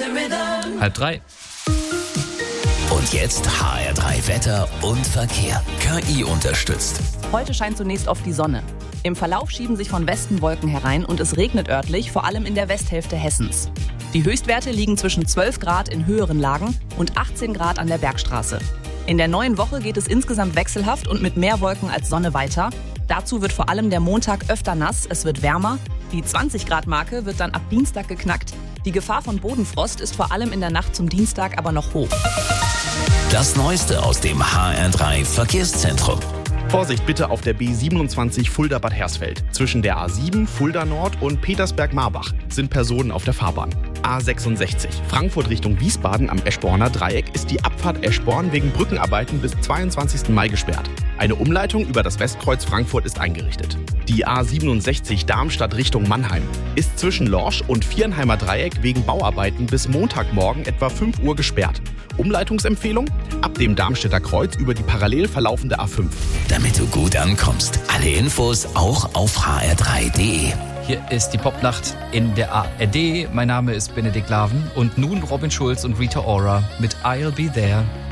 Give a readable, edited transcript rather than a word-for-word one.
2:30. Und jetzt HR3 Wetter und Verkehr. KI unterstützt. Heute scheint zunächst oft die Sonne. Im Verlauf schieben sich von Westen Wolken herein und es regnet örtlich, vor allem in der Westhälfte Hessens. Die Höchstwerte liegen zwischen 12 Grad in höheren Lagen und 18 Grad an der Bergstraße. In der neuen Woche geht es insgesamt wechselhaft und mit mehr Wolken als Sonne weiter. Dazu wird vor allem der Montag öfter nass, es wird wärmer. Die 20-Grad-Marke wird dann ab Dienstag geknackt. Die Gefahr von Bodenfrost ist vor allem in der Nacht zum Dienstag aber noch hoch. Das Neueste aus dem HR3 Verkehrszentrum. Vorsicht bitte auf der B27 Fulda-Bad Hersfeld. Zwischen der A7 Fulda Nord und Petersberg-Marbach sind Personen auf der Fahrbahn. A66 Frankfurt Richtung Wiesbaden am Eschborner Dreieck ist die Abfahrt Eschborn wegen Brückenarbeiten bis 22. Mai gesperrt. Eine Umleitung über das Westkreuz Frankfurt ist eingerichtet. Die A67 Darmstadt Richtung Mannheim ist zwischen Lorsch und Viernheimer Dreieck wegen Bauarbeiten bis Montagmorgen etwa 5 Uhr gesperrt. Umleitungsempfehlung? Ab dem Darmstädter Kreuz über die parallel verlaufende A5. Damit du gut ankommst. Alle Infos auch auf hr3.de. Hier ist die Popnacht in der ARD. Mein Name ist Benedikt Laven und nun Robin Schulz und Rita Ora mit I'll Be There.